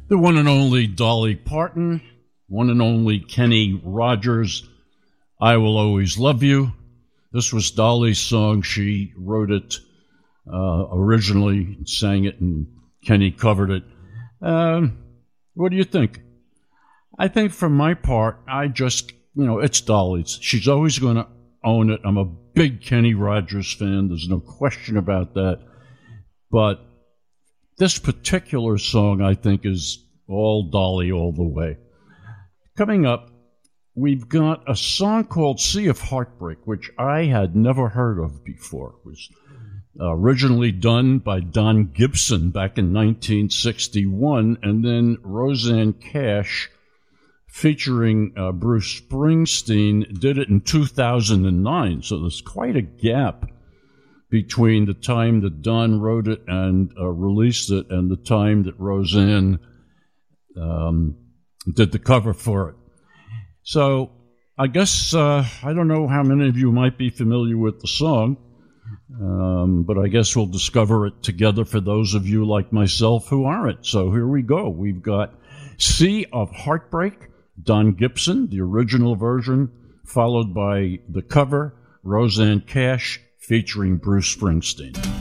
The one and only Dolly Parton, one and only Kenny Rogers, I Will Always Love You. This was Dolly's song. She wrote it originally, sang it, and Kenny covered it. What do you think? I think for my part, I just, it's Dolly's. She's always going to own it. I'm a big Kenny Rogers fan. There's no question about that. But this particular song, I think, is all Dolly all the way. Coming up, we've got a song called Sea of Heartbreak, which I had never heard of before. It was originally done by Don Gibson back in 1961, and then Rosanne Cash, featuring Bruce Springsteen, did it in 2009. So there's quite a gap between the time that Don wrote it and released it and the time that Rosanne did the cover for it. So I guess, I don't know how many of you might be familiar with the song, but I guess we'll discover it together for those of you like myself who aren't. So here we go. We've got Sea of Heartbreak, Don Gibson, the original version, followed by the cover, Rosanne Cash, featuring Bruce Springsteen.